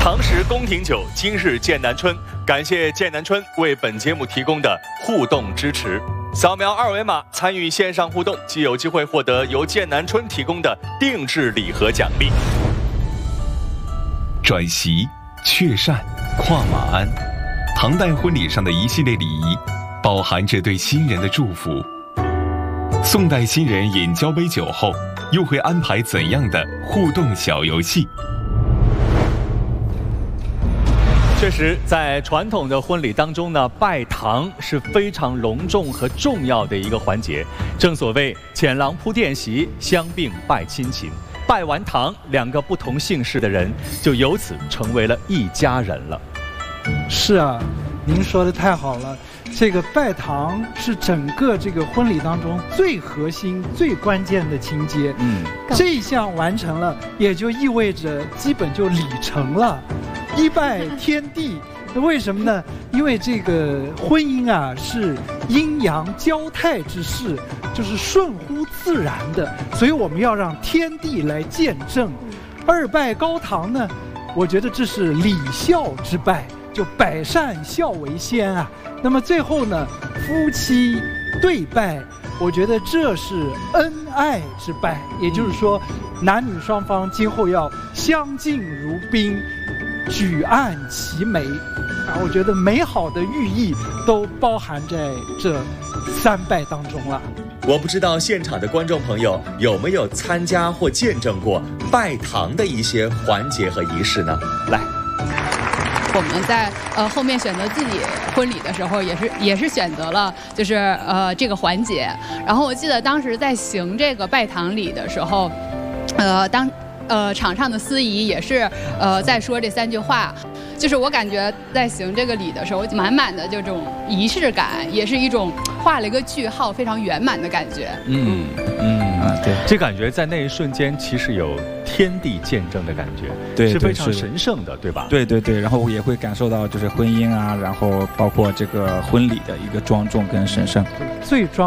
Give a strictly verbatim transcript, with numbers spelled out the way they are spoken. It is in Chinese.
常识宫廷酒，今日剑南春。感谢剑南春为本节目提供的互动支持。扫描二维码参与线上互动，即有机会获得由剑南春提供的定制礼盒奖励。 转席、雀扇、跨马鞍，唐代婚礼上的一系列礼仪，包含着对新人的祝福。宋代新人饮交杯酒后，又会安排怎样的互动小游戏？ 确实，在传统的婚礼当中呢，拜堂是非常隆重和重要的一个环节。正所谓浅郎铺殿席，香并拜亲情。拜完堂，两个不同姓氏的人就由此成为了一家人了。 是啊，您说的太好了。这个拜堂是整个这个婚礼当中最核心、最关键的情节。嗯，这一项完成了，也就意味着基本就礼成了。一拜天地，为什么呢？因为这个婚姻啊是阴阳交泰之事，就是顺乎自然的，所以我们要让天地来见证。二拜高堂呢，我觉得这是礼孝之拜，就百善孝为先啊。那么最后呢，夫妻对拜，我觉得这是恩爱之拜，也就是说，男女双方今后要相敬如宾，举案齐眉啊！我觉得美好的寓意都包含在这三拜当中了。 我不知道现场的观众朋友有没有参加或见证过拜堂的一些环节和仪式呢？来。 我们在呃后面选择自己婚礼的时候，也是也是选择了就是呃这个环节。然后我记得当时在行这个拜堂礼的时候，呃当呃场上的司仪也是呃在说这三句话。就是我感觉在行这个礼的时候，满满的这种仪式感，也是一种画了一个句号，非常圆满的感觉。 嗯嗯啊，对，这感觉在那一瞬间，其实有天地见证的感觉， 对， 是非常神圣的，对吧？ 对对对，然后也会感受到就是婚姻啊，然后包括这个婚礼的一个庄重跟神圣。 最庄